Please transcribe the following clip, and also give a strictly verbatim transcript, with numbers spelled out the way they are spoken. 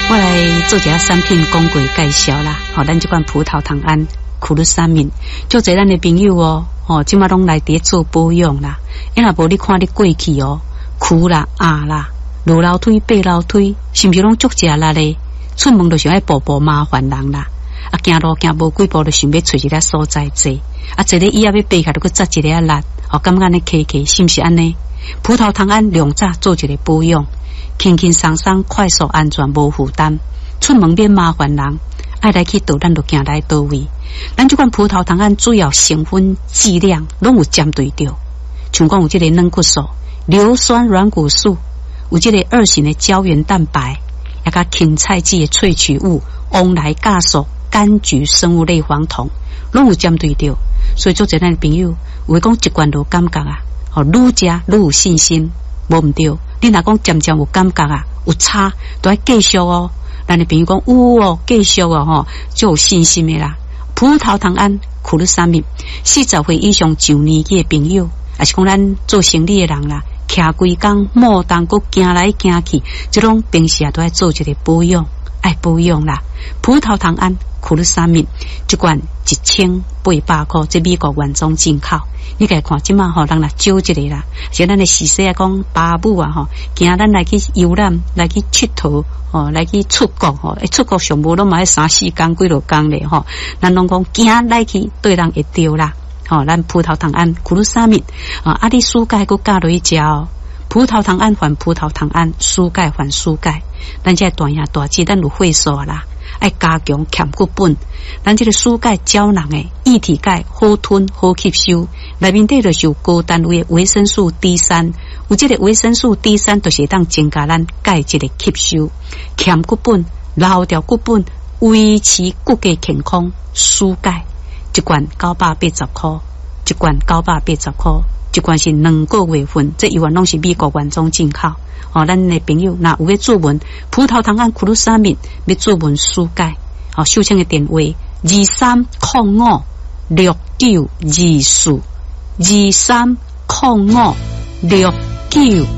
我来做一下产品广告介绍啦。吼、哦，咱这款葡萄糖胺苦鲁沙敏，就侪咱的朋友哦，哦，即马拢来伫做保养啦。因若无你看你过去哦，苦啦、压啦、落楼梯、爬楼梯，是毋是拢足食力咧？出门就想爱步步麻烦人啦。啊，行路行无几步就想要找一个所在坐，啊，坐咧椅仔要爬起来，就搁扎一个力，哦，感觉安尼骑骑，是毋是安尼？葡萄糖胺两早做一个保养。轻轻松松、快速、安全、无负担，出门免麻烦人，爱来去倒，咱就行来倒位。咱这款葡萄糖胺主要成分剂量拢有针对着，像讲有这个软骨素、硫酸软骨素，有这个二型的胶原蛋白，也甲芹菜籽的萃取物、翁来酵素、柑橘生物类黄酮，拢有针对着。所以做这咱的朋友，有会讲一罐就感觉啊，哦，愈食愈有信心，无毋对。你若讲渐渐有感觉啊，有差，都要继续哦。咱的朋友讲有哦，继续哦，吼，就有信心的啦。葡萄糖胺苦鲁沙敏，四十岁以上就年纪的朋友，也是讲咱做生意的人啦，徛规工莫当佮行来行去，这种平时啊都要做一个保养，爱保养啦。葡萄糖胺苦鲁沙敏一罐一千八百块，这美国原装进口。你家看，即马吼人来少一个啦，像咱的时势啊，讲爸母啊吼，惊咱来去游览，来去佚佗，吼，来去出国吼，出国上无拢嘛要三四工几落工咧吼，咱拢讲惊来去对人会着啦，吼，咱葡萄糖胺苦鲁沙敏啊，啊你输钙佮加落去食哦，葡萄糖胺还葡萄糖胺，输钙还输钙，咱这大爷大姐咱有会数啦。爱加强欠骨本，咱这个输钙胶囊诶，液体钙好吞好吸收，内面底就是有高单位的维生素 D 三，有这个维生素 D 三就是当增加咱钙质的吸收，欠骨本、老掉骨本，维持骨骼健康。输钙一罐九百八十块，一罐九百八十块，一罐是两个月份，这一罐拢是美国原装进口。哦，咱的朋友，那有要注文葡萄糖胺苦鲁沙敏，要注文输钙。哦，收听的电话二三零五六九二四，二三零五六九